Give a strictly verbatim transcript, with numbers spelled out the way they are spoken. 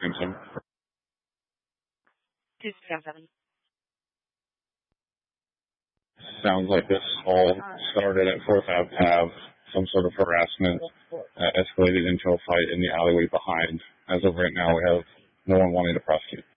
Samson. two seven seven. Sounds like this all started at fourth Avenue Ave, some sort of harassment, uh, escalated into a fight in the alleyway behind. As of right now, we have no one wanting to prosecute.